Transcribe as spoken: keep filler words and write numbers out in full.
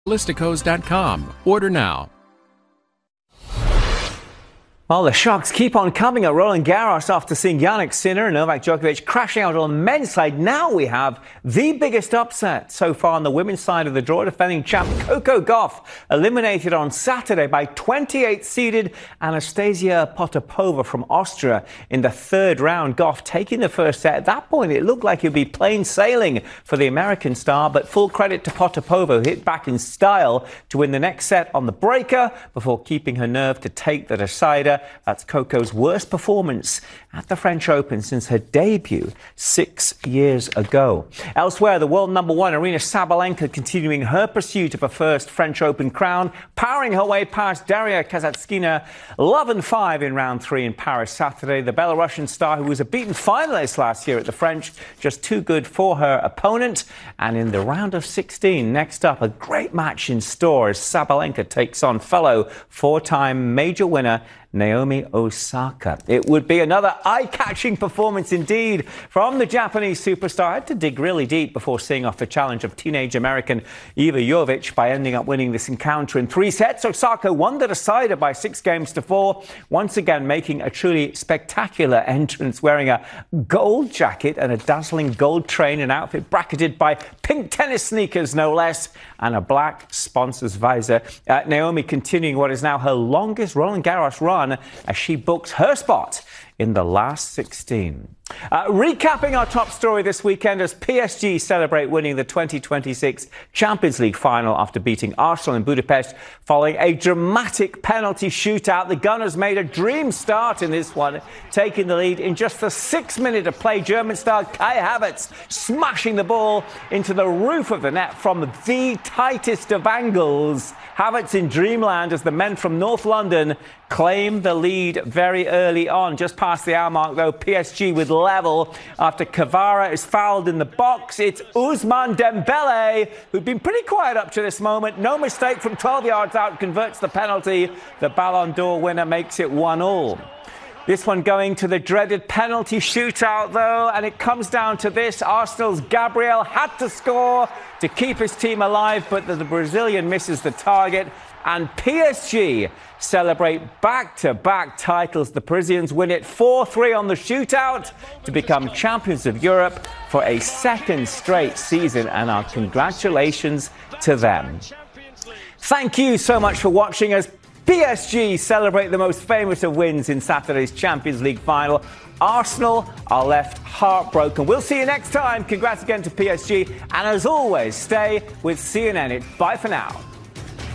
listicos dot com. Order now. Well, the shocks keep on coming at Roland Garros after seeing Jannik Sinner and Novak Djokovic crashing out on the men's side. Now we have the biggest upset so far on the women's side of the draw. Defending champ Coco Gauff eliminated on Saturday by twenty-eighth seeded Anastasia Potapova from Austria in the third round. Gauff taking the first set. At that point, it looked like it would be plain sailing for the American star, but full credit to Potapova, who hit back in style to win the next set on the breaker before keeping her nerve to take the decider. That's Coco's worst performance at the French Open since her debut six years ago. Elsewhere, the world number one, Aryna Sabalenka, continuing her pursuit of a first French Open crown, powering her way past Daria Kasatkina eleven five in round three in Paris Saturday. The Belarusian star, who was a beaten finalist last year at the French, just too good for her opponent. And in the round of sixteen, next up, a great match in store as Sabalenka takes on fellow four-time major winner Naomi Osaka. It would be another eye-catching performance indeed from the Japanese superstar. I had to dig really deep before seeing off the challenge of teenage American Iva Jovic by ending up winning this encounter in three sets. Osaka won the decider by six games to four, once again making a truly spectacular entrance, wearing a gold jacket and a dazzling gold train, an outfit bracketed by pink tennis sneakers, no less, and a black sponsor's visor. Uh, Naomi continuing what is now her longest Roland Garros run as she books her spot in the last sixteen. Uh, recapping our top story this weekend as P S G celebrate winning the twenty twenty-six Champions League final after beating Arsenal in Budapest following a dramatic penalty shootout. The Gunners made a dream start in this one, taking the lead in just the sixth minute of play. German star Kai Havertz smashing the ball into the roof of the net from the tightest of angles. Havertz in dreamland as the men from North London claim the lead very early on. Just past the hour mark, though, P S G with level after Kvara is fouled in the box. It's Ousmane Dembele, who'd been pretty quiet up to this moment. No mistake from twelve yards out, converts the penalty. The Ballon d'Or winner makes it one all. This one going to the dreaded penalty shootout, though, and it comes down to this. Arsenal's Gabriel had to score to keep his team alive, but the Brazilian misses the target. And P S G celebrate back-to-back titles. The Parisians win it four three on the shootout to become champions of Europe for a second straight season, and our congratulations to them. Thank you so much for watching as P S G celebrate the most famous of wins in Saturday's Champions League final. Arsenal are left heartbroken. We'll see you next time. Congrats again to P S G. And as always, stay with C N N. Bye for now.